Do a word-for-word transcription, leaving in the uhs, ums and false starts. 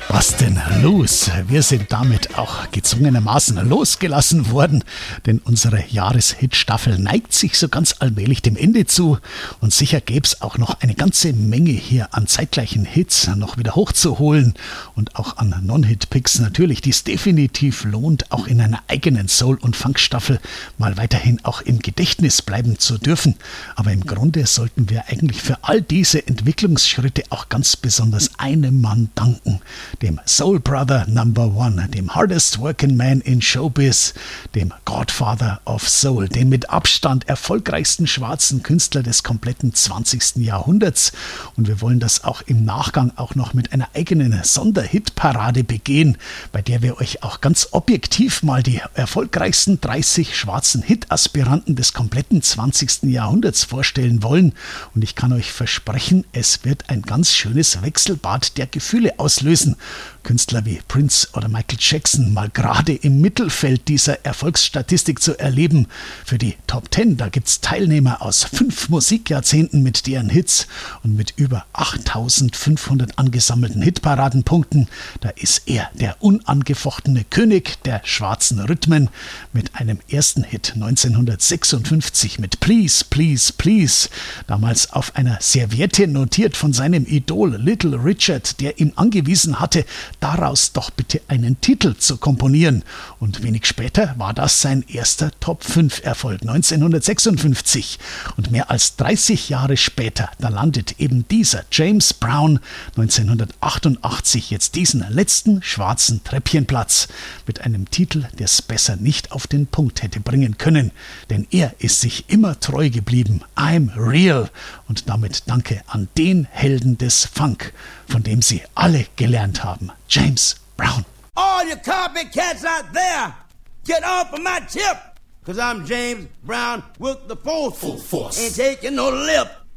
Was denn los? Wir sind damit auch gezwungenermaßen losgelassen worden, denn unsere Jahreshit-Staffel neigt sich so ganz allmählich dem Ende zu und sicher gäbe es auch noch eine ganze Menge hier an zeitgleichen Hits noch wieder hochzuholen und auch an Non-Hit-Picks natürlich, die es definitiv lohnt, auch in einer eigenen Soul- und Funk-Staffel mal weiterhin auch im Gedächtnis bleiben zu dürfen. Aber im Grunde sollten wir eigentlich für all diese Entwicklungsschritte auch ganz besonders einem Mann danken, dem Soul Brother Number One, dem hardest working man in Showbiz, dem Godfather of Soul, dem mit Abstand erfolgreichsten schwarzen Künstler des kompletten zwanzigsten Jahrhunderts. Und wir wollen das auch im Nachgang auch noch mit einer eigenen Sonderhitparade begehen, bei der wir euch auch ganz objektiv mal die erfolgreichsten dreißig schwarzen Hit-Aspiranten des kompletten zwanzigsten Jahrhunderts vorstellen wollen. Und ich kann euch versprechen, es wird ein ganz schönes Wechselbad der Gefühle auslösen. Künstler wie Prince oder Michael Jackson mal gerade im Mittelfeld dieser Erfolgsstatistik zu erleben. Für die Top Ten, da gibt es Teilnehmer aus fünf Musikjahrzehnten mit deren Hits und mit über achttausendfünfhundert angesammelten Hitparadenpunkten. Da ist er der unangefochtene König der schwarzen Rhythmen mit einem ersten Hit neunzehnhundertsechsundfünfzig mit Please, Please, Please. Damals auf einer Serviette notiert von seinem Idol Little Richard, der ihm angewiesen hatte, daraus doch bitte einen Titel zu komponieren. Und wenig später war das sein erster Top fünf Erfolg neunzehnhundertsechsundfünfzig. Und mehr als dreißig Jahre später, da landet eben dieser James Brown neunzehnhundertachtundachtzig jetzt diesen letzten schwarzen Treppchenplatz mit einem Titel, der es besser nicht auf den Punkt hätte bringen können. Denn er ist sich immer treu geblieben. I'm real. Und damit danke an den Helden des Funk, von dem sie alle gelernt haben. James Brown. All you copycats out there, get off of my tip, cause I'm James Brown with the force. Full force. Ain't taking no lip.